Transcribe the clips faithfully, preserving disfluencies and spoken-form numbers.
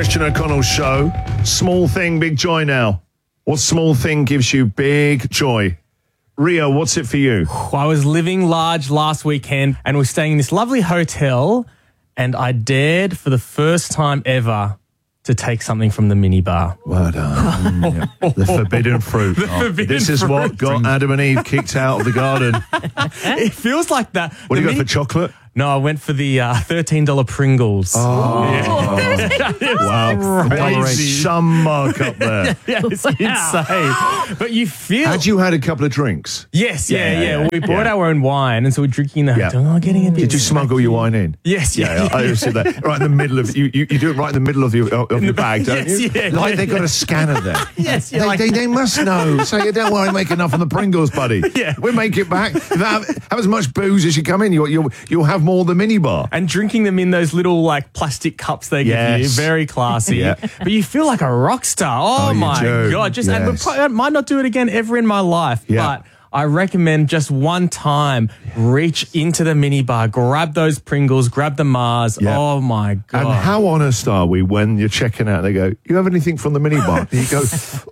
Christian O'Connell show. Small thing, big joy now. What small thing gives you big joy? Rio, what's it for you? I was living large last weekend and was staying in this lovely hotel, and I dared for the first time ever to take something from the minibar. Well done. Yeah. The forbidden fruit. The Oh, forbidden this is fruit. what got Adam and Eve kicked out of the garden. It feels like that. What do The you got mini- for chocolate? No, I went for the uh, thirteen dollar Pringles. Oh, wow. Crazy. Some mark up there. Yeah, it's insane. But you feel... Had you had a couple of drinks? Yes, yeah, Yeah, yeah. yeah, We brought yeah. our own wine, and so we're drinking the Yeah. hotel. Oh, getting a bit Did you smuggle your wine in? Yes, yeah. Yeah, I always said that. Right in the middle of you, you, you do it right in the middle of your of your bag, don't Yes, you? yeah, like yeah, they got yeah. a scanner there. Yes, yeah, they, like- they, they must know. So you don't worry, make enough on the Pringles, buddy. Yeah. We'll make it back. Have, have as much booze as you come in. You'll you'll, you'll have more than the minibar. And drinking them in those little, like, plastic cups they Yes. give you. Very classy. Yeah. But you feel like a rock star. Oh, Oh, you my do. God. Just, and Yes. I might not do it again ever in my life, Yeah. but I recommend just one time reach into the minibar, grab those Pringles, grab the Mars. Yeah. Oh, my God. And how honest are we when you're checking out? They go, "You have anything from the minibar?" And you go,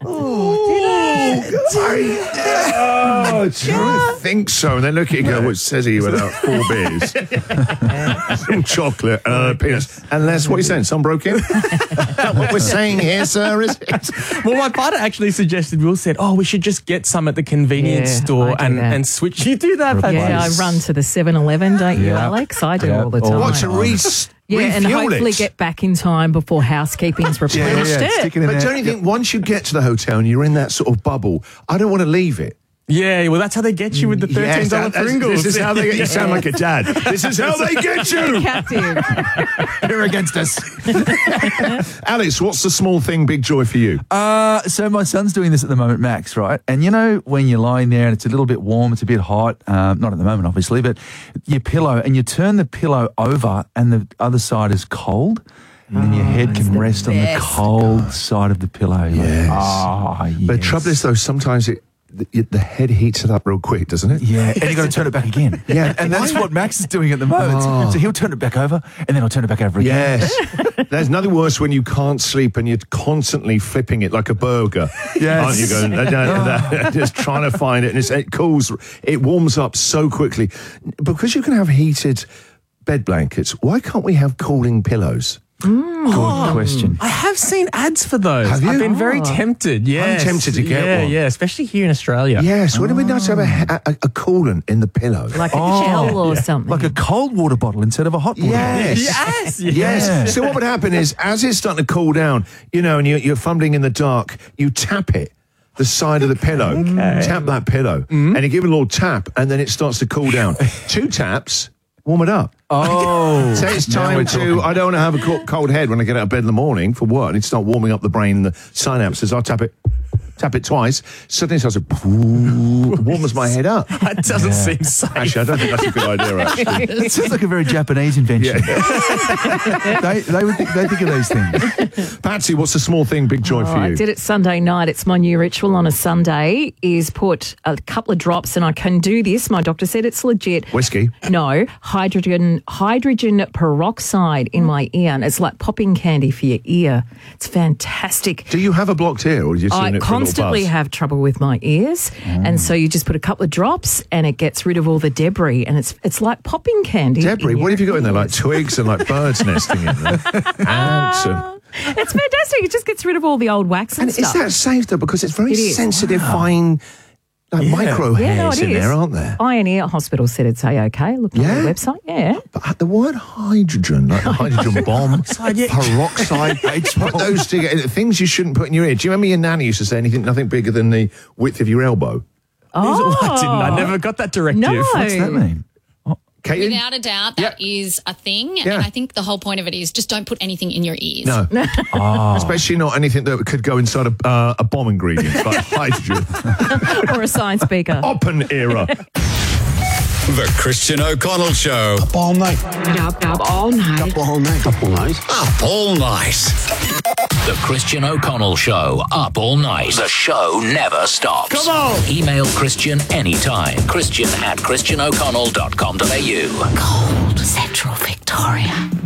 "Oh, sorry. Oh, I don't think so." And they look at you and go, "What says he without four beers, some chocolate, and uh, peanuts?" Unless, what are you saying? Some broke in? What we're saying here, sir, is it? Well, my partner actually suggested, Will said, oh, we should just get some at the convenience Yeah, store I do and, that. and switch. You do that, Pat? Yeah, I run to the seven eleven, don't you, Yeah. Alex? I do Yeah. all the Oh, time. What, to re- yeah, and refuel hopefully it? get back in time before housekeeping's replenished yeah, it. stick it in But there. don't you think once you get to the hotel and you're in that sort of bubble, I don't want to leave it. Yeah, well, that's how they get you with the thirteen dollar Yes, that- Pringles. This is how they get you. Sound like a dad. This is how they get you. Captive. They're against us. Alex, what's the small thing, big joy for you? Uh, so my son's doing this at the moment, Max, right? And you know when you're lying there and it's a little bit warm, it's a bit hot, um, not at the moment, obviously, but your pillow, and you turn the pillow over and the other side is cold, and then your head can the rest on the best. cold side of the pillow. Yes. Ah, yes. But the trouble is, though, sometimes it, the, the head heats it up real quick, doesn't it? Yeah, and you got to turn it back again. Yeah. and that's what Max is doing at the moment. Oh. So he'll turn it back over, and then I'll turn it back over again. Yes. There's nothing worse when you can't sleep and you're constantly flipping it like a burger. Yes. Aren't you going, "No, no, no," just trying to find it, and it's, it cools, it warms up so quickly. Because you can have heated bed blankets, why can't we have cooling pillows? Good question. I have seen ads for those. Have you? I've been very Oh. tempted. Yes. tempted to get yeah, one. Yeah, especially here in Australia. Yes, wouldn't it be nice to have a, a, a coolant in the pillow? Like a Oh, gel or something. Like a cold water bottle instead of a hot water Yes. Yes. Yes. Yeah. So what would happen is, as it's starting to cool down, you know, and you're, you're fumbling in the dark, you tap it, the side of the pillow, tap that pillow, and you give it a little tap, and then it starts to cool down. Two taps, warm it up. Oh. Say it's Now time we're to, talking. I don't want to have a co- cold head when I get out of bed in the morning for work, and it start warming up the brain and the synapses. I tap it, tap it twice, suddenly it starts to warms my head up. That doesn't seem safe. Actually, I don't think that's a good idea, actually. It sounds like a very Japanese invention. they, they, would think, they think of these things. Patsy, what's the small thing, big joy Oh, for I you? did it Sunday night. It's my new ritual on a Sunday is put a couple of drops, and I can do this. My doctor said it's legit. Whiskey. No, hydrogen hydrogen peroxide in my ear, and it's like popping candy for your ear. It's fantastic. Do you have a blocked ear, or are you just I doing it for a little constantly buzz? have trouble with my ears, and so you just put a couple of drops, and it gets rid of all the debris, and it's it's like popping candy. Debris, in what your have you got in there? Like ears. twigs and like birds nesting in there? Ants and... It's fantastic. It just gets rid of all the old wax and, And is stuff. that safe, though? Because it's very It is. sensitive, fine, like micro yeah, no, hairs it in is. there, aren't there? Eye and Ear Hospital said it's A-OK. Look on Yeah? their website. Yeah. But the word hydrogen, like the hydrogen bomb, peroxide, put those together, things you shouldn't put in your ear. Do you remember your nanny used to say anything, nothing bigger than the width of your elbow? Oh, I didn't. I never got that directive. No. What's that mean? Caitlin? Without a doubt, that is a thing. Yeah. And I think the whole point of it is just don't put anything in your ears. No. Especially not anything that could go inside a, uh, a bomb ingredient, like hydrogen. or a science speaker. Open era. The Christian O'Connell Show. Up all night. Up, up all night. Up all night. Up all night. Up all night. The Christian O'Connell Show. Up all night. The show never stops. Come on. Email Christian anytime. Christian at christian o'connell dot com dot a u. Cold Central Victoria.